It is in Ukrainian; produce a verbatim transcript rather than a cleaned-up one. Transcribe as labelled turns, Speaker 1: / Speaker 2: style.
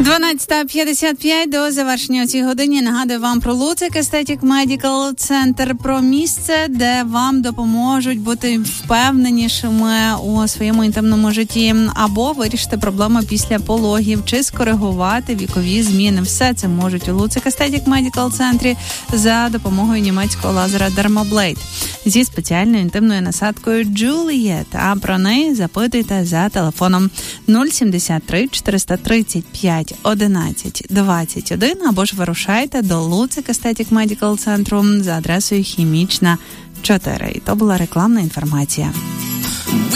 Speaker 1: дванадцята п'ятдесят п'ять до завершення цієї години. Нагадую вам про Луцик Aesthetic Medical Center, про місце, де вам допоможуть бути впевненішими у своєму інтимному житті, або вирішити проблеми після пологів, чи скоригувати вікові зміни. Все це можуть у Луцик Aesthetic Medical Center за допомогою німецького лазера Dermablade зі спеціальною інтимною насадкою Juliet. А про неї запитуйте за телефоном нуль сімдесят три чотириста тридцять п'ять одинадцять двадцять один або ж вирушайте до Луцик Aesthetic Medical Center за адресою Хімічна чотири. І то була рекламна інформація.